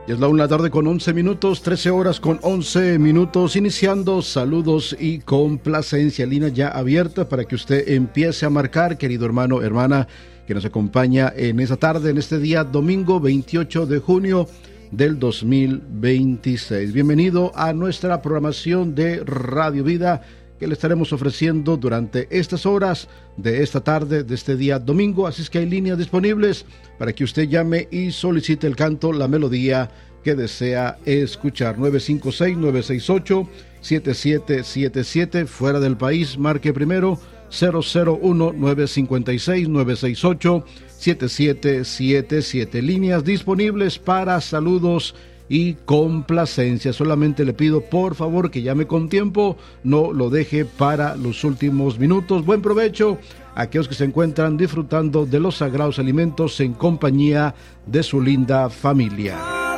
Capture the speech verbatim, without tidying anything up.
Y es la una de la tarde con once minutos, trece horas con once minutos, iniciando saludos y complacencia. Línea ya abierta para que usted empiece a marcar, querido hermano, hermana, que nos acompaña en esta tarde, en este día domingo veintiocho de junio del dos mil veintiséis. Bienvenido a nuestra programación de Radio Vida, que le estaremos ofreciendo durante estas horas de esta tarde, de este día domingo. Así es que hay líneas disponibles para que usted llame y solicite el canto, la melodía que desea escuchar. Nueve cinco seis, nueve seis ocho, siete siete siete siete. Fuera del país, marque primero cero cero uno, nueve cinco seis, nueve seis ocho, siete siete siete siete. Líneas disponibles para saludos y complacencia. Solamente le pido por favor que llame con tiempo, no lo deje para los últimos minutos. Buen provecho a aquellos que se encuentran disfrutando de los sagrados alimentos en compañía de su linda familia.